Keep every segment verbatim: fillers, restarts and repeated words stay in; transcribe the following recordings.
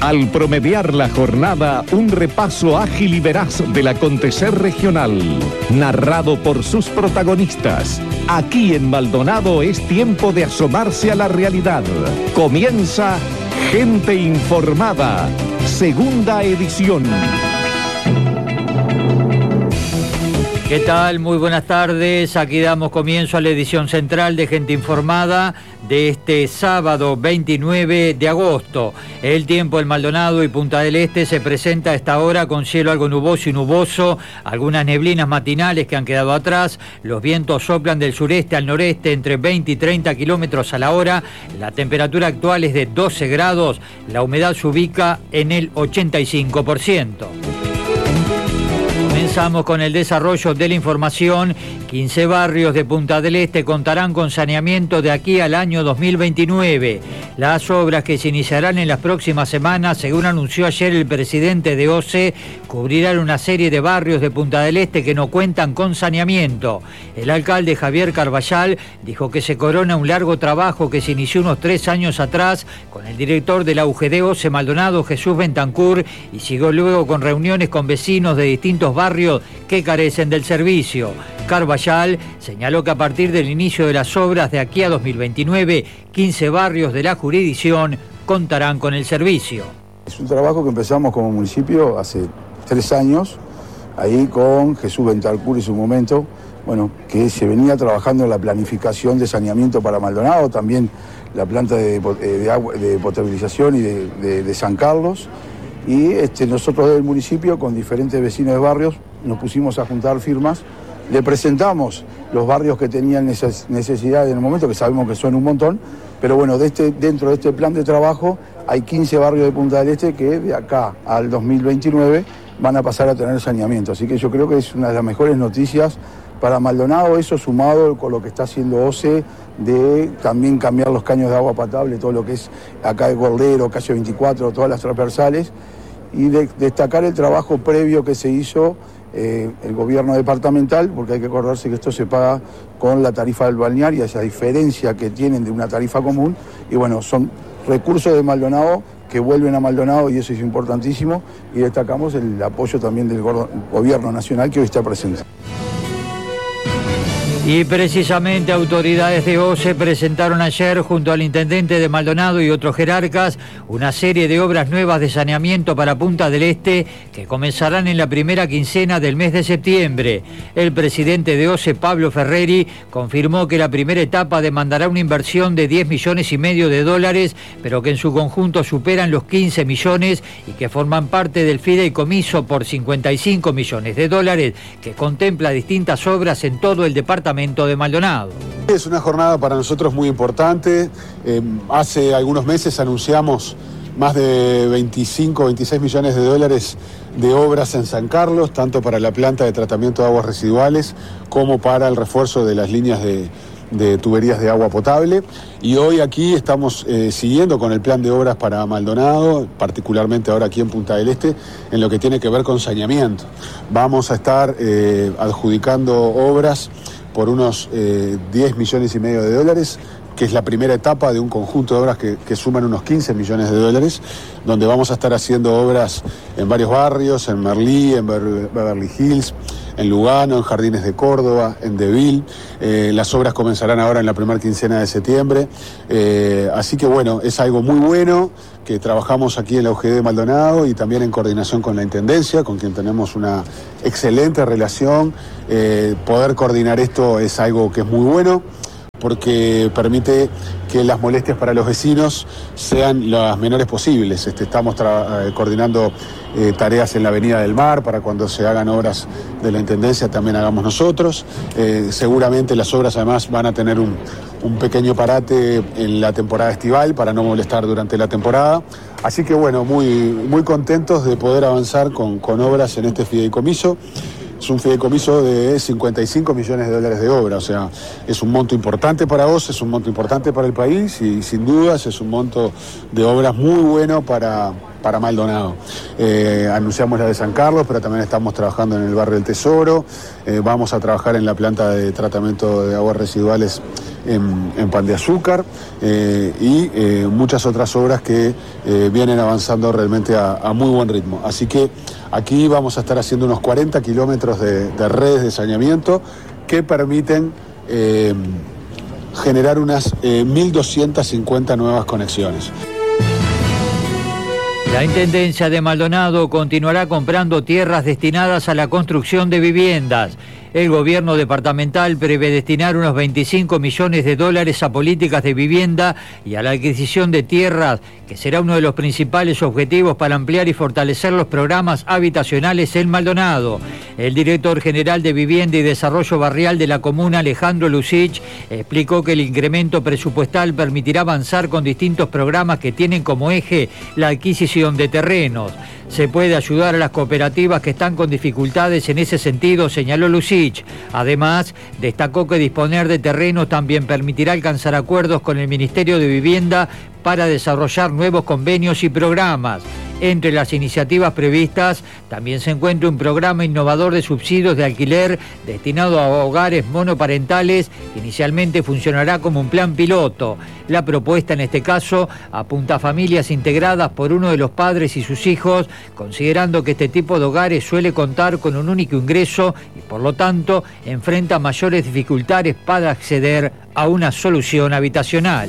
Al promediar la jornada, un repaso ágil y veraz del acontecer regional, narrado por sus protagonistas. Aquí en Maldonado es tiempo de asomarse a la realidad. Comienza Gente Informada, segunda edición. ¿Qué tal? Muy buenas tardes. Aquí damos comienzo a la edición central de Gente Informada de este sábado veintinueve de agosto. El tiempo en Maldonado y Punta del Este se presenta a esta hora con cielo algo nuboso y nuboso, algunas neblinas matinales que han quedado atrás, los vientos soplan del sureste al noreste entre veinte y treinta kilómetros a la hora, la temperatura actual es de doce grados, la humedad se ubica en el ochenta y cinco por ciento. Comenzamos con el desarrollo de la información. quince barrios de Punta del Este contarán con saneamiento de aquí al año dos mil veintinueve. Las obras que se iniciarán en las próximas semanas, según anunció ayer el presidente de O C E, cubrirán una serie de barrios de Punta del Este que no cuentan con saneamiento. El alcalde Javier Carballal dijo que se corona un largo trabajo que se inició unos tres años atrás con el director de la U G D O C E Maldonado, Jesús Bentancur, y siguió luego con reuniones con vecinos de distintos barrios que carecen del servicio. Carballal señaló que a partir del inicio de las obras de aquí a dos mil veintinueve, quince barrios de la jurisdicción contarán con el servicio. Es un trabajo que empezamos como municipio hace tres años, ahí con Jesús Bentancur en su momento, bueno, que se venía trabajando en la planificación de saneamiento para Maldonado, también la planta de, de, agua, de potabilización y de, de, de San Carlos. Y este, nosotros del municipio, con diferentes vecinos de barrios, nos pusimos a juntar firmas. Le presentamos los barrios que tenían necesidad en el momento, que sabemos que son un montón, pero bueno, de este, dentro de este plan de trabajo hay quince barrios de Punta del Este que de acá al dos mil veintinueve van a pasar a tener saneamiento. Así que yo creo que es una de las mejores noticias para Maldonado, eso sumado con lo que está haciendo O C E, de también cambiar los caños de agua potable, todo lo que es acá de Cordero, calle veinticuatro, todas las transversales, y de destacar el trabajo previo que se hizo eh, el gobierno departamental, porque hay que acordarse que esto se paga con la tarifa del balneario, esa diferencia que tienen de una tarifa común, y bueno, son recursos de Maldonado que vuelven a Maldonado y eso es importantísimo, y destacamos el apoyo también del gobierno nacional que hoy está presente. Y precisamente autoridades de O C E presentaron ayer junto al intendente de Maldonado y otros jerarcas una serie de obras nuevas de saneamiento para Punta del Este que comenzarán en la primera quincena del mes de septiembre. El presidente de O C E, Pablo Ferreri, confirmó que la primera etapa demandará una inversión de diez millones y medio de dólares, pero que en su conjunto superan los quince millones y que forman parte del fideicomiso por cincuenta y cinco millones de dólares que contempla distintas obras en todo el departamento de Maldonado. Es una jornada para nosotros muy importante. Eh, hace algunos meses anunciamos más de veinticinco, veintiséis millones de dólares de obras en San Carlos, tanto para la planta de tratamiento de aguas residuales como para el refuerzo de las líneas de, de tuberías de agua potable. Y hoy aquí estamos eh, siguiendo con el plan de obras para Maldonado, particularmente ahora aquí en Punta del Este, en lo que tiene que ver con saneamiento. Vamos a estar eh, adjudicando obras por unos eh, diez millones y medio de dólares, que es la primera etapa de un conjunto de obras que, que suman unos quince millones de dólares, donde vamos a estar haciendo obras en varios barrios, en Merlí, en Beverly Hills, en Lugano, en Jardines de Córdoba, en Deville. Eh, las obras comenzarán ahora en la primera quincena de septiembre. Eh, así que bueno, es algo muy bueno que trabajamos aquí en la U G D de Maldonado y también en coordinación con la Intendencia, con quien tenemos una excelente relación. Eh, poder coordinar esto es algo que es muy bueno, porque permite que las molestias para los vecinos sean las menores posibles. Este, estamos tra- coordinando eh, tareas en la Avenida del Mar para cuando se hagan obras de la Intendencia también hagamos nosotros. Eh, seguramente las obras además van a tener un, un pequeño parate en la temporada estival para no molestar durante la temporada. Así que bueno, muy, muy contentos de poder avanzar con, con obras en este fideicomiso. Es un fideicomiso de cincuenta y cinco millones de dólares de obra, o sea, es un monto importante para vos, es un monto importante para el país y sin dudas es un monto de obras muy bueno para, para Maldonado. Eh, anunciamos la de San Carlos, pero también estamos trabajando en el barrio del Tesoro. Eh, vamos a trabajar en la planta de tratamiento de aguas residuales en, en Pan de Azúcar eh, y eh, muchas otras obras que eh, vienen avanzando realmente a, a muy buen ritmo. Así que aquí vamos a estar haciendo unos cuarenta kilómetros de, de redes de saneamiento que permiten eh, generar unas eh, mil doscientas cincuenta nuevas conexiones. La Intendencia de Maldonado continuará comprando tierras destinadas a la construcción de viviendas. El gobierno departamental prevé destinar unos veinticinco millones de dólares a políticas de vivienda y a la adquisición de tierras, que será uno de los principales objetivos para ampliar y fortalecer los programas habitacionales en Maldonado. El director general de Vivienda y Desarrollo Barrial de la comuna, Alejandro Lucich, explicó que el incremento presupuestal permitirá avanzar con distintos programas que tienen como eje la adquisición de terrenos. Se puede ayudar a las cooperativas que están con dificultades en ese sentido, señaló Lucich. Además, destacó que disponer de terrenos también permitirá alcanzar acuerdos con el Ministerio de Vivienda para desarrollar nuevos convenios y programas. Entre las iniciativas previstas también se encuentra un programa innovador de subsidios de alquiler destinado a hogares monoparentales que inicialmente funcionará como un plan piloto. La propuesta en este caso apunta a familias integradas por uno de los padres y sus hijos, considerando que este tipo de hogares suele contar con un único ingreso y por lo tanto enfrenta mayores dificultades para acceder a una solución habitacional.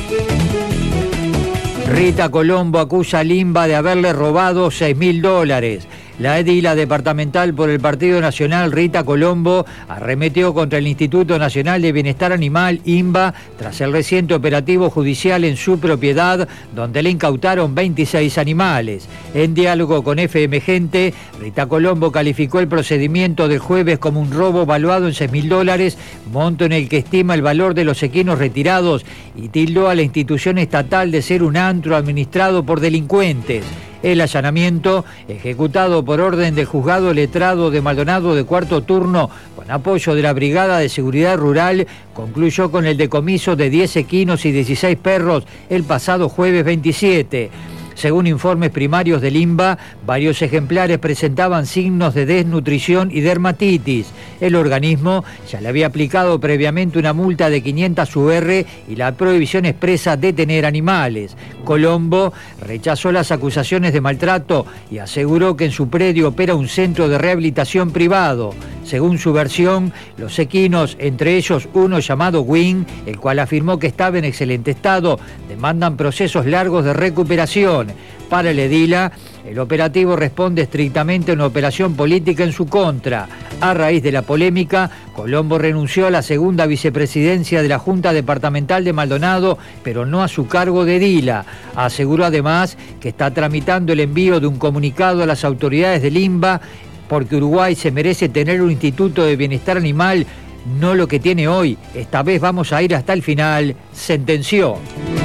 Rita Colombo acusa a Limba de haberle robado seis mil dólares. La edila departamental por el Partido Nacional, Rita Colombo, arremetió contra el Instituto Nacional de Bienestar Animal, INBA, tras el reciente operativo judicial en su propiedad, donde le incautaron veintiséis animales. En diálogo con F M Gente, Rita Colombo calificó el procedimiento del jueves como un robo valuado en seis mil dólares, monto en el que estima el valor de los equinos retirados, y tildó a la institución estatal de ser un antro administrado por delincuentes. El allanamiento, ejecutado por orden del juzgado letrado de Maldonado de cuarto turno, con apoyo de la Brigada de Seguridad Rural, concluyó con el decomiso de diez equinos y dieciséis perros el pasado jueves veintisiete. Según informes primarios del INBA, varios ejemplares presentaban signos de desnutrición y dermatitis. El organismo ya le había aplicado previamente una multa de quinientas U R y la prohibición expresa de tener animales. Colombo rechazó las acusaciones de maltrato y aseguró que en su predio opera un centro de rehabilitación privado. Según su versión, los equinos, entre ellos uno llamado Wing, el cual afirmó que estaba en excelente estado, demandan procesos largos de recuperación. Para el edila, el operativo responde estrictamente a una operación política en su contra. A raíz de la polémica, Colombo renunció a la segunda vicepresidencia de la Junta Departamental de Maldonado, pero no a su cargo de edila. Aseguró además que está tramitando el envío de un comunicado a las autoridades del INBA, porque Uruguay se merece tener un instituto de bienestar animal, no lo que tiene hoy. Esta vez vamos a ir hasta el final, sentenció.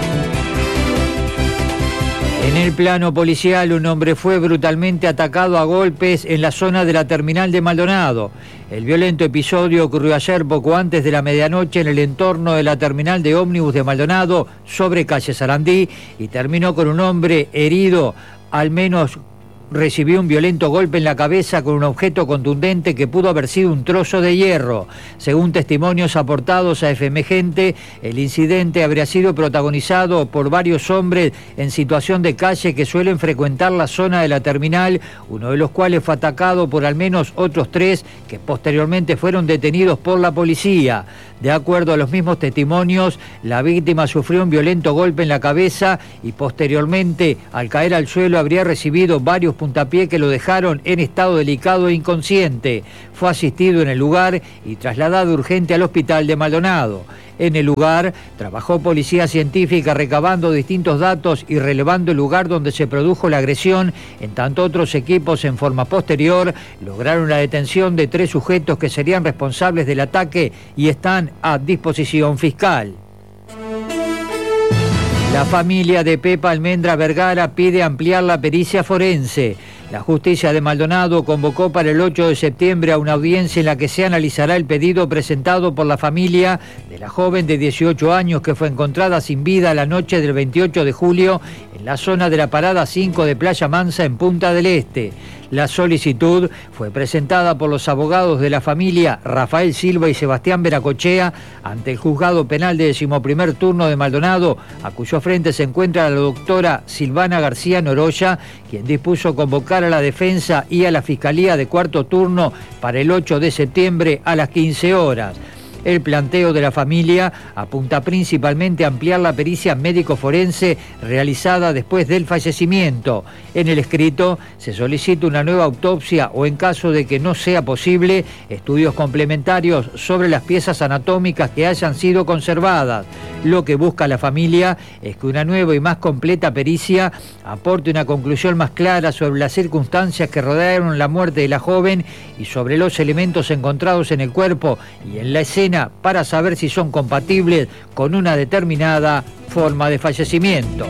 En el plano policial, un hombre fue brutalmente atacado a golpes en la zona de la terminal de Maldonado. El violento episodio ocurrió ayer poco antes de la medianoche en el entorno de la terminal de ómnibus de Maldonado, sobre calle Sarandí, y terminó con un hombre herido, al menos recibió un violento golpe en la cabeza con un objeto contundente que pudo haber sido un trozo de hierro. Según testimonios aportados a F M Gente, el incidente habría sido protagonizado por varios hombres en situación de calle que suelen frecuentar la zona de la terminal, uno de los cuales fue atacado por al menos otros tres que posteriormente fueron detenidos por la policía. De acuerdo a los mismos testimonios, la víctima sufrió un violento golpe en la cabeza y posteriormente, al caer al suelo, habría recibido varios puntapiés que lo dejaron en estado delicado e inconsciente. Fue asistido en el lugar y trasladado urgente al hospital de Maldonado. En el lugar trabajó policía científica recabando distintos datos y relevando el lugar donde se produjo la agresión, en tanto otros equipos en forma posterior lograron la detención de tres sujetos que serían responsables del ataque y están a disposición fiscal. La familia de Pepa Almendra Vergara pide ampliar la pericia forense. La justicia de Maldonado convocó para el ocho de septiembre a una audiencia en la que se analizará el pedido presentado por la familia de la joven de dieciocho años que fue encontrada sin vida la noche del veintiocho de julio en la zona de la Parada cinco de Playa Mansa en Punta del Este. La solicitud fue presentada por los abogados de la familia Rafael Silva y Sebastián Veracochea ante el juzgado penal de decimoprimer turno de Maldonado, a cuyo frente se encuentra la doctora Silvana García Noroya, quien dispuso convocar a la defensa y a la fiscalía de cuarto turno para el ocho de septiembre a las quince horas. El planteo de la familia apunta principalmente a ampliar la pericia médico-forense realizada después del fallecimiento. En el escrito se solicita una nueva autopsia o, en caso de que no sea posible, estudios complementarios sobre las piezas anatómicas que hayan sido conservadas. Lo que busca la familia es que una nueva y más completa pericia aporte una conclusión más clara sobre las circunstancias que rodearon la muerte de la joven y sobre los elementos encontrados en el cuerpo y en la escena para saber si son compatibles con una determinada forma de fallecimiento.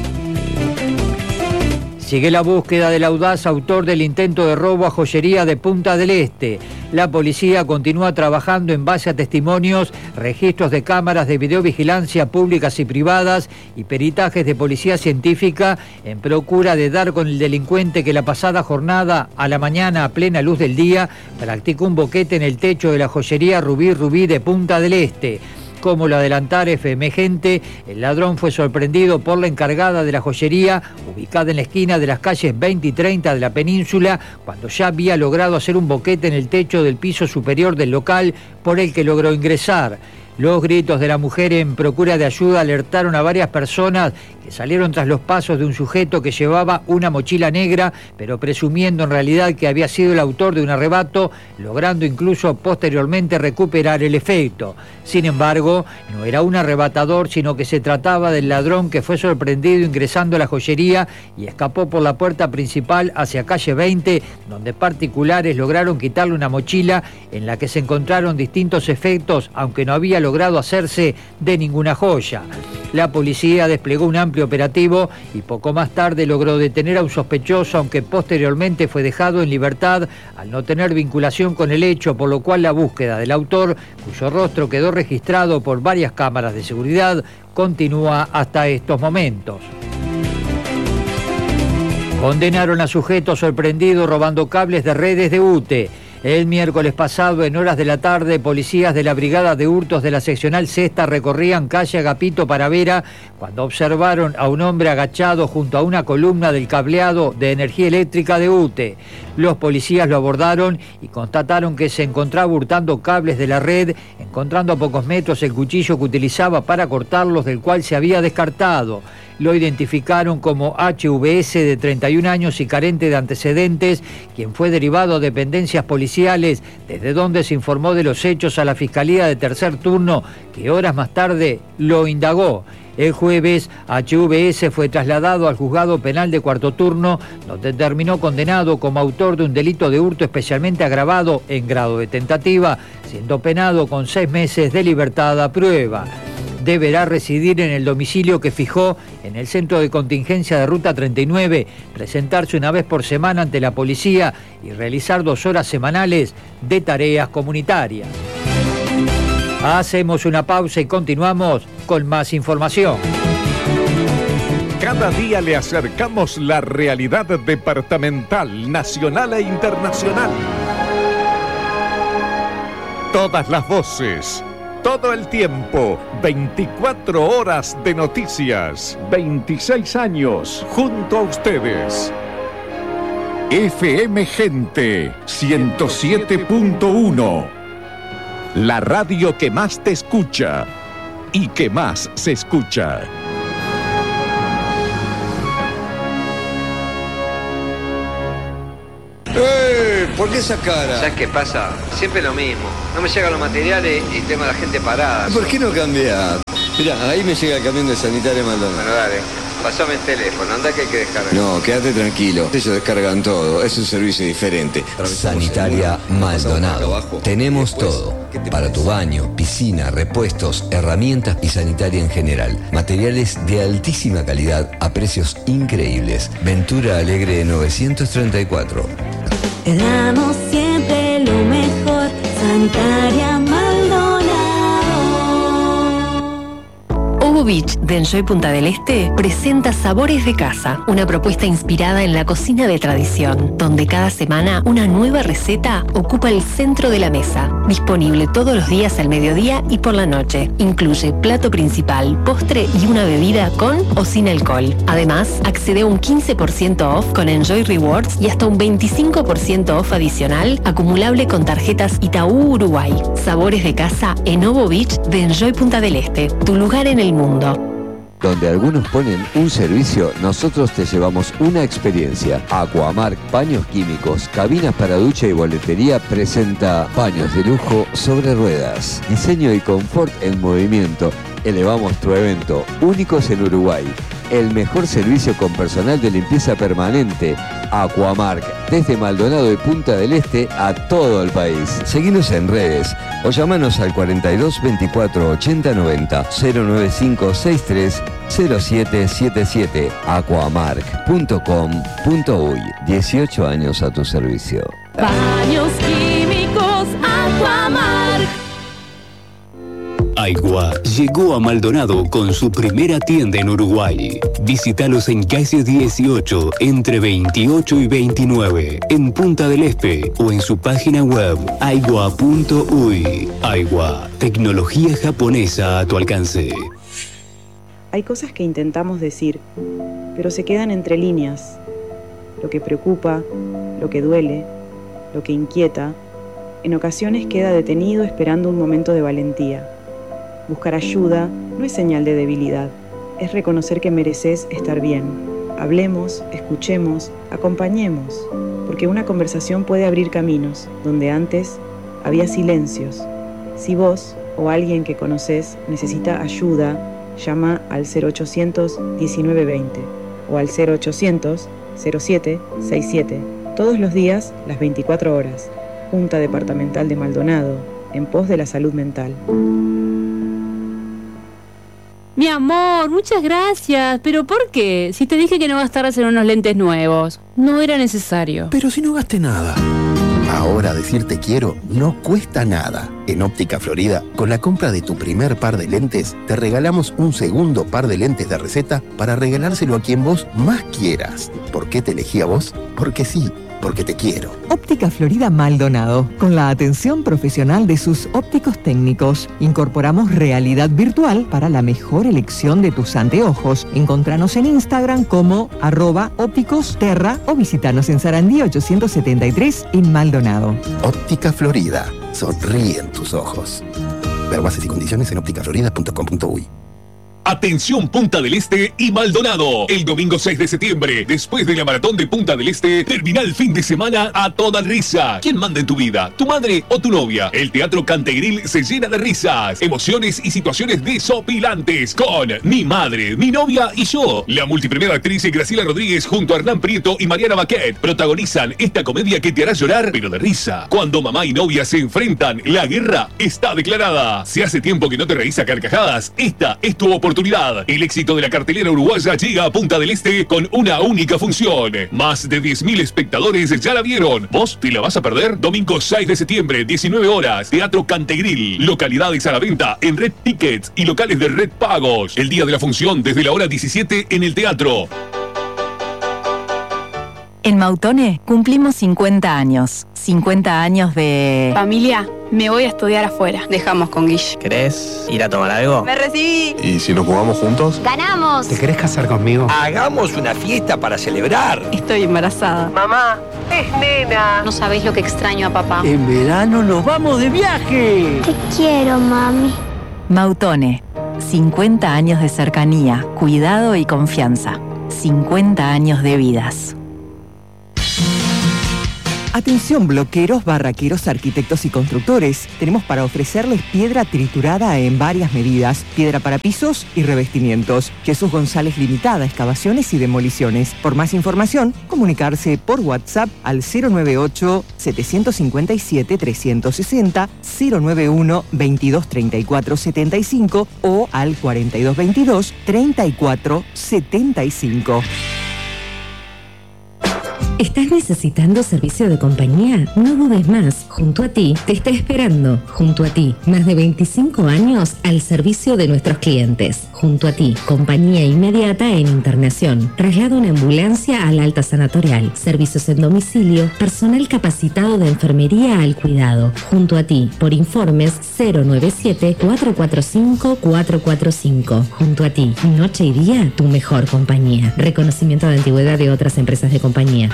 Sigue la búsqueda del audaz autor del intento de robo a joyería de Punta del Este. La policía continúa trabajando en base a testimonios, registros de cámaras de videovigilancia públicas y privadas y peritajes de policía científica en procura de dar con el delincuente que la pasada jornada, a la mañana a plena luz del día, practicó un boquete en el techo de la joyería Rubí Rubí de Punta del Este. Como lo adelantara F M Gente, el ladrón fue sorprendido por la encargada de la joyería, ubicada en la esquina de las calles veinte y treinta de la península, cuando ya había logrado hacer un boquete en el techo del piso superior del local, por el que logró ingresar. Los gritos de la mujer en procura de ayuda alertaron a varias personas que salieron tras los pasos de un sujeto que llevaba una mochila negra, pero presumiendo en realidad que había sido el autor de un arrebato, logrando incluso posteriormente recuperar el efecto. Sin embargo, no era un arrebatador, sino que se trataba del ladrón que fue sorprendido ingresando a la joyería y escapó por la puerta principal hacia calle veinte, donde particulares lograron quitarle una mochila en la que se encontraron distintos efectos, aunque no había logrado hacerse de ninguna joya. La policía desplegó un amplio operativo y poco más tarde logró detener a un sospechoso, aunque posteriormente fue dejado en libertad al no tener vinculación con el hecho, por lo cual la búsqueda del autor, cuyo rostro quedó registrado por varias cámaras de seguridad, continúa hasta estos momentos. Condenaron a sujeto sorprendido robando cables de redes de U T E. El miércoles pasado, en horas de la tarde, policías de la Brigada de Hurtos de la Seccional Sexta recorrían calle Agapito Paravera cuando observaron a un hombre agachado junto a una columna del cableado de energía eléctrica de U T E. Los policías lo abordaron y constataron que se encontraba hurtando cables de la red, encontrando a pocos metros el cuchillo que utilizaba para cortarlos, del cual se había descartado. Lo identificaron como H V S, de treinta y un años y carente de antecedentes, quien fue derivado a dependencias policiales, desde donde se informó de los hechos a la Fiscalía de Tercer Turno, que horas más tarde lo indagó. El jueves, H V S fue trasladado al Juzgado Penal de Cuarto Turno, donde terminó condenado como autor de un delito de hurto especialmente agravado en grado de tentativa, siendo penado con seis meses de libertad a prueba. Deberá residir en el domicilio que fijó en el Centro de Contingencia de Ruta treinta y nueve, presentarse una vez por semana ante la policía y realizar dos horas semanales de tareas comunitarias. Hacemos una pausa y continuamos con más información. Cada día le acercamos la realidad departamental, nacional e internacional. Todas las voces, todo el tiempo, veinticuatro horas de noticias, veintiséis años junto a ustedes. F M Gente ciento siete punto uno, la radio que más te escucha y que más se escucha. ¡Eh! ¿Por qué esa cara? ¿Sabes qué pasa? Siempre lo mismo. No me llegan los materiales y tengo a la gente parada. ¿Por qué no cambiar? Mirá, ahí me llega el camión de Sanitaria Maldonado. Bueno, dale. Pasame el teléfono, anda que hay que descargar. No, quédate tranquilo. Ellos descargan todo. Es un servicio diferente. Sanitaria Maldonado. Tenemos todo. Para tu baño, piscina, repuestos, herramientas y sanitaria en general. Materiales de altísima calidad a precios increíbles. Ventura Alegre novecientos treinta y cuatro. Te damos siempre lo mejor. Sanitaria Maldonado. Hugo Beach de Enjoy Punta del Este presenta Sabores de Casa, una propuesta inspirada en la cocina de tradición, donde cada semana una nueva receta ocupa el centro de la mesa. Disponible todos los días al mediodía y por la noche. Incluye plato principal, postre y una bebida con o sin alcohol. Además, accede a un quince por ciento off con Enjoy Rewards y hasta un veinticinco por ciento off adicional acumulable con tarjetas Itaú Uruguay. Sabores de Casa en Hugo Beach de Enjoy Punta del Este, tu lugar en el mundo. Donde algunos ponen un servicio, nosotros te llevamos una experiencia. Aquamark Paños Químicos, cabinas para ducha y boletería presenta paños de lujo sobre ruedas. Diseño y confort en movimiento. Elevamos tu evento, únicos en Uruguay. El mejor servicio con personal de limpieza permanente. Aquamark, desde Maldonado y Punta del Este a todo el país. Seguinos en redes o llamanos al cuarenta y dos veinticuatro ochenta noventa cero nueve cinco sesenta y tres cero siete siete siete. aquamark punto com punto uy. dieciocho años a tu servicio. Baños químicos Aquamark. Aigua llegó a Maldonado con su primera tienda en Uruguay. Visítalos en calle dieciocho, entre veintiocho y veintinueve, en Punta del Este, o en su página web aigua punto uy. Aigua, tecnología japonesa a tu alcance. Hay cosas que intentamos decir, pero se quedan entre líneas. Lo que preocupa, lo que duele, lo que inquieta, en ocasiones queda detenido esperando un momento de valentía. Buscar ayuda no es señal de debilidad, es reconocer que mereces estar bien. Hablemos, escuchemos, acompañemos, porque una conversación puede abrir caminos donde antes había silencios. Si vos o alguien que conoces necesita ayuda, llama al cero ochocientos diecinueve veinte o al cero ochocientos cero siete sesenta y siete, todos los días, las veinticuatro horas. Junta Departamental de Maldonado, en pos de la salud mental. Mi amor, muchas gracias. ¿Pero por qué? Si te dije que no gastaras en unos lentes nuevos. No era necesario. Pero si no gasté nada. Ahora decir te quiero no cuesta nada. En Óptica Florida, con la compra de tu primer par de lentes, te regalamos un segundo par de lentes de receta para regalárselo a quien vos más quieras. ¿Por qué te elegí a vos? Porque sí. Porque te quiero. Óptica Florida Maldonado, con la atención profesional de sus ópticos técnicos. Incorporamos realidad virtual para la mejor elección de tus anteojos. Encontranos en Instagram como arroba ópticosterra o visitanos en Sarandí ochocientos setenta y tres en Maldonado. Óptica Florida, sonríen tus ojos. Ver bases y condiciones en óptica florida punto com punto uy. Atención Punta del Este y Maldonado. El domingo seis de septiembre, después de la maratón de Punta del Este, termina el fin de semana a toda risa. ¿Quién manda en tu vida? ¿Tu madre o tu novia? El Teatro Cantegril se llena de risas, emociones y situaciones desopilantes con Mi Madre, Mi Novia y Yo. La multipremiada actriz Graciela Rodríguez junto a Hernán Prieto y Mariana Baquet protagonizan esta comedia que te hará llorar, pero de risa. Cuando mamá y novia se enfrentan, la guerra está declarada. Si hace tiempo que no te reís a carcajadas, esta es tu oportunidad. El éxito de la cartelera uruguaya llega a Punta del Este con una única función. Más de diez mil espectadores ya la vieron. ¿Vos te la vas a perder? Domingo seis de septiembre, diecinueve horas, Teatro Cantegril. Localidades a la venta en Red Tickets y locales de Red Pagos. El día de la función desde la hora diecisiete en el teatro. En Mautone cumplimos cincuenta años. cincuenta años de... Familia, me voy a estudiar afuera. Dejamos con Guille. ¿Querés ir a tomar algo? ¡Me recibí! ¿Y si nos jugamos juntos? ¡Ganamos! ¿Te querés casar conmigo? Hagamos una fiesta para celebrar. Estoy embarazada. Mamá, es nena. No sabéis lo que extraño a papá. En verano nos vamos de viaje. Te quiero, mami. Mautone. cincuenta años de cercanía, cuidado y confianza. cincuenta años de vidas. Atención bloqueros, barraqueros, arquitectos y constructores. Tenemos para ofrecerles piedra triturada en varias medidas, piedra para pisos y revestimientos. Jesús González Limitada, excavaciones y demoliciones. Por más información, comunicarse por WhatsApp al cero nueve ocho, siete cinco siete, tres seis cero, cero nueve uno, veintidós treinta y cuatro setenta y cinco o al cuarenta y dos veintidós, treinta y cuatro setenta y cinco. ¿Estás necesitando servicio de compañía? No dudes más. Junto a ti te está esperando. Junto a ti, más de veinticinco años al servicio de nuestros clientes. Junto a ti, compañía inmediata en internación. Traslado en ambulancia al alta sanatorial. Servicios en domicilio. Personal capacitado de enfermería al cuidado. Junto a ti, por informes cero nueve siete, cuatro cuatro cinco, cuatro cuatro cinco. Junto a ti, noche y día, tu mejor compañía. Reconocimiento de antigüedad de otras empresas de compañía.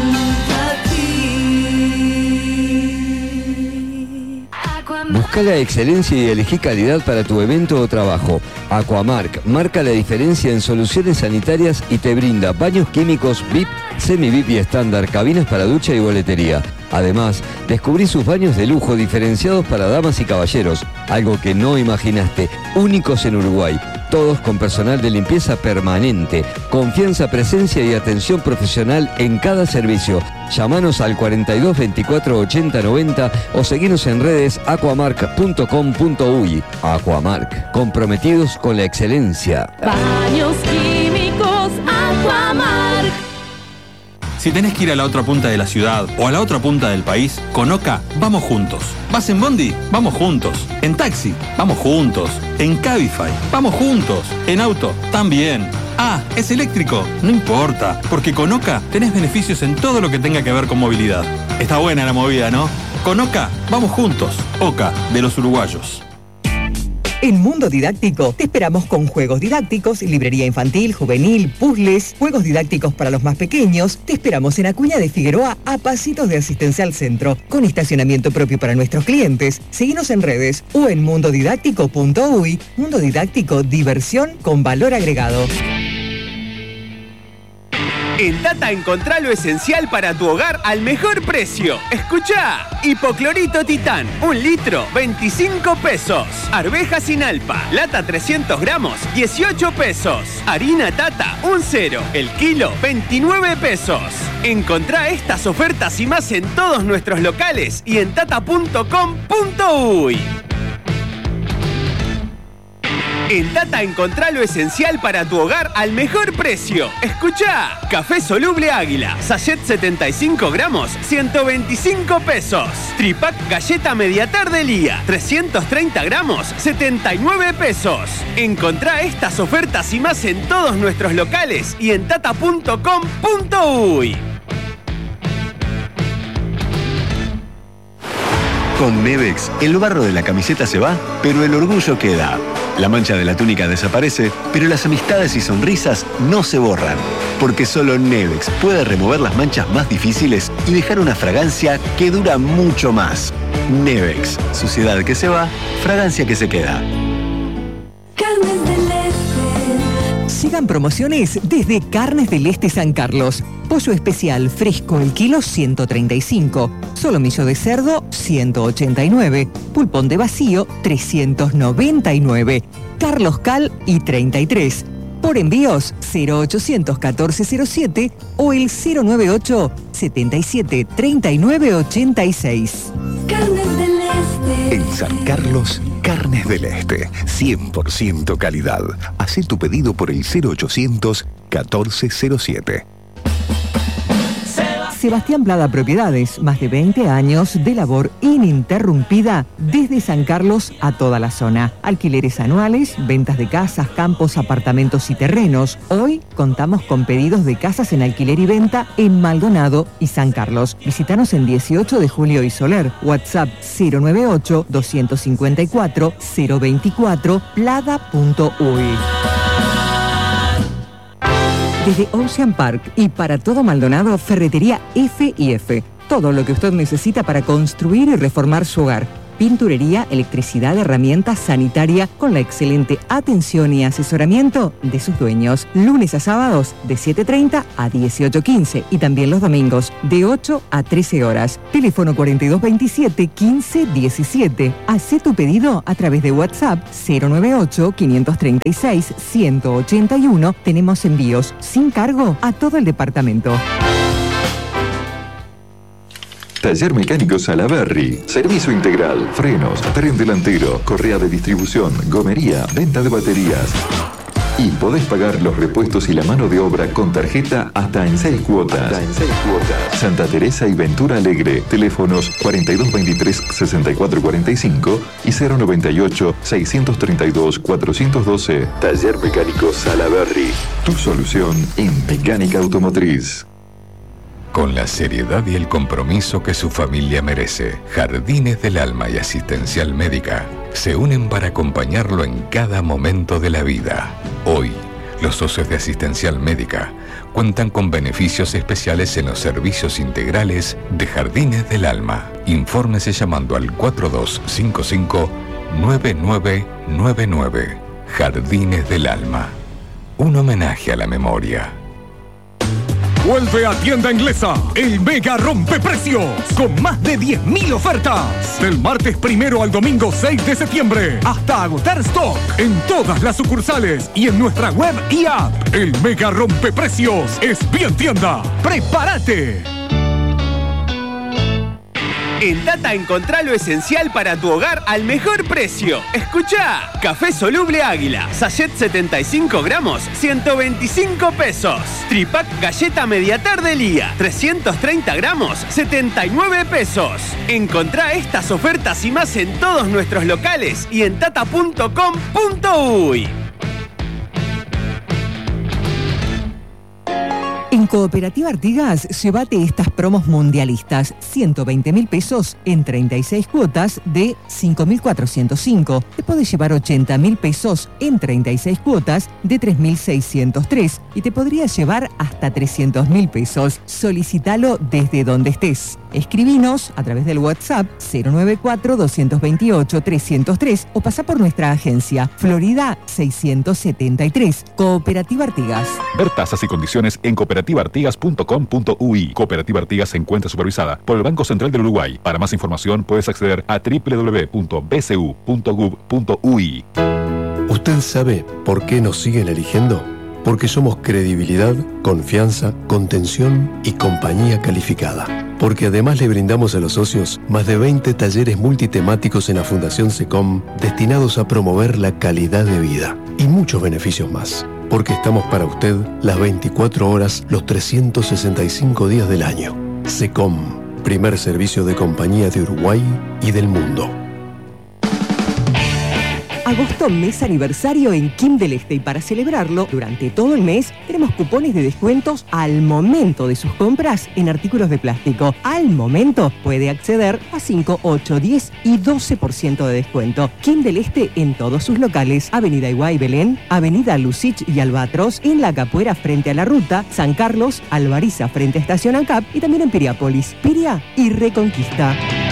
Busca la excelencia y elegí calidad para tu evento o trabajo. Aquamark marca la diferencia en soluciones sanitarias y te brinda baños químicos V I P, semi-V I P y estándar, cabinas para ducha y boletería. Además, descubrí sus baños de lujo diferenciados para damas y caballeros, algo que no imaginaste, únicos en Uruguay. Todos con personal de limpieza permanente, confianza, presencia y atención profesional en cada servicio. Llámanos al cuarenta y dos veinticuatro ochenta noventa o seguinos en redes aquamark punto com punto uy. Aquamark, comprometidos con la excelencia. Baños químicos Aquamark. Si tenés que ir a la otra punta de la ciudad o a la otra punta del país, con Oca vamos juntos. ¿Vas en bondi? Vamos juntos. ¿En taxi? Vamos juntos. ¿En Cabify? Vamos juntos. ¿En auto? También. Ah, ¿es eléctrico? No importa, porque con Oca tenés beneficios en todo lo que tenga que ver con movilidad. Está buena la movida, ¿no? Con Oca vamos juntos. Oca, de los uruguayos. En Mundo Didáctico te esperamos con juegos didácticos, librería infantil, juvenil, puzzles, juegos didácticos para los más pequeños. Te esperamos en Acuña de Figueroa, a pasitos de Asistencial Centro, con estacionamiento propio para nuestros clientes. Seguinos en redes o en mundodidáctico punto uy. Mundo Didáctico, diversión con valor agregado. En Tata encontrá lo esencial para tu hogar al mejor precio. Escuchá, hipoclorito Titán, un litro, veinticinco pesos. Arveja sin alpa, lata trescientos gramos, dieciocho pesos. Harina Tata, un cero, el kilo, veintinueve pesos. Encontrá estas ofertas y más en todos nuestros locales y en tata punto com punto uy. En Tata encontrá lo esencial para tu hogar al mejor precio. Escuchá, café soluble Águila, sachet setenta y cinco gramos, ciento veinticinco pesos. Tripac galleta media tarde Lía, trescientos treinta gramos, setenta y nueve pesos. Encontrá estas ofertas y más en todos nuestros locales y en tata punto com punto uy. Con Nevex, el barro de la camiseta se va, pero el orgullo queda. La mancha de la túnica desaparece, pero las amistades y sonrisas no se borran. Porque solo Nevex puede remover las manchas más difíciles y dejar una fragancia que dura mucho más. Nevex, suciedad que se va, fragancia que se queda. Carnes del Este. Sigan promociones desde Carnes del Este San Carlos. Pollo especial fresco el kilo ciento treinta y cinco. Solomillo de cerdo ciento ochenta y nueve. Pulpón de vacío trescientos noventa y nueve. Carlos Cal y treinta y tres. Por envíos cero ochocientos catorce cero siete o el cero noventa y ocho setenta y siete treinta y nueve ochenta y seis. Carnes del Este. En San Carlos, Carnes del Este. cien por ciento calidad. Hacé tu pedido por el cero ochocientos catorce cero siete. Sebastián Plada Propiedades, más de veinte años de labor ininterrumpida desde San Carlos a toda la zona. Alquileres anuales, ventas de casas, campos, apartamentos y terrenos. Hoy contamos con pedidos de casas en alquiler y venta en Maldonado y San Carlos. Visítanos en dieciocho de julio y Soler. WhatsApp cero noventa y ocho, dos cinco cuatro, cero veinticuatro, plada punto uy. Desde Ocean Park y para todo Maldonado, Ferretería F y F. Todo lo que usted necesita para construir y reformar su hogar. pinturería, electricidad, herramientas, sanitaria, con la excelente atención y asesoramiento de sus dueños. Lunes a sábados de siete treinta a dieciocho quince y también los domingos de ocho a trece horas. Teléfono cuarenta y dos veintisiete quince diecisiete. Hacé tu pedido a través de WhatsApp cero nueve ocho, quinientos treinta y seis, ciento ochenta y uno. Tenemos envíos sin cargo a todo el departamento. Taller Mecánico Salaberry. Servicio integral, frenos, tren delantero, correa de distribución, gomería, venta de baterías. Y podés pagar los repuestos y la mano de obra con tarjeta hasta en seis cuotas. Hasta en seis cuotas. Santa Teresa y Ventura Alegre. Teléfonos cuarenta y dos veintitrés, sesenta y cuatro cuarenta y cinco y cero noventa y ocho, seiscientos treinta y dos, cuatrocientos doce. Taller Mecánico Salaberry. Tu solución en mecánica automotriz. Con la seriedad y el compromiso que su familia merece, Jardines del Alma y Asistencial Médica se unen para acompañarlo en cada momento de la vida. Hoy, los socios de Asistencial Médica cuentan con beneficios especiales en los servicios integrales de Jardines del Alma. Infórmese llamando al cuatro dos cinco cinco, nueve nueve nueve nueve. Jardines del Alma. Un homenaje a la memoria. Vuelve a Tienda Inglesa, el mega rompeprecios, con más de diez mil ofertas. Del martes primero al domingo seis de septiembre, hasta agotar stock en todas las sucursales y en nuestra web y app. El mega rompeprecios es Bien Tienda. ¡Prepárate! En Tata encontrá lo esencial para tu hogar al mejor precio. Escuchá, café soluble Águila, sachet setenta y cinco gramos, ciento veinticinco pesos. Tripac galleta media tarde Lía, trescientos treinta gramos, setenta y nueve pesos. Encontrá estas ofertas y más en todos nuestros locales y en tata punto com punto uy. En Cooperativa Artigas, llévate estas promos mundialistas. ciento veinte mil pesos en treinta y seis cuotas de cinco mil cuatrocientos cinco. Te podés llevar ochenta mil pesos en treinta y seis cuotas de tres mil seiscientos tres. Y te podrías llevar hasta trescientos mil pesos. Solicítalo desde donde estés. Escribinos a través del WhatsApp cero nueve cuatro, dos dos ocho, tres cero tres o pasa por nuestra agencia Florida seiscientos setenta y tres. Cooperativa Artigas. Ver tasas y condiciones en cooperativa artigas punto com punto uy. Cooperativa Artigas se encuentra supervisada por el Banco Central del Uruguay. Para más información puedes acceder a doble u doble u doble u punto b c u punto gov punto uy. ¿Usted sabe por qué nos siguen eligiendo? Porque somos credibilidad, confianza, contención y compañía calificada. Porque además le brindamos a los socios más de veinte talleres multitemáticos en la Fundación SECOM destinados a promover la calidad de vida y muchos beneficios más. Porque estamos para usted las veinticuatro horas, los trescientos sesenta y cinco días del año. SECOM, primer servicio de compañía de Uruguay y del mundo. Agosto, mes aniversario en Kim del Este, y para celebrarlo, durante todo el mes, tenemos cupones de descuentos al momento de sus compras en artículos de plástico. Al momento puede acceder a cinco, ocho, diez y doce por ciento de descuento. Kim del Este en todos sus locales. Avenida Iguay Belén, Avenida Lucich y Albatros, en La Capuera frente a la ruta, San Carlos, Alvariza frente a Estación ANCAP y también en Piriápolis, Piria y Reconquista.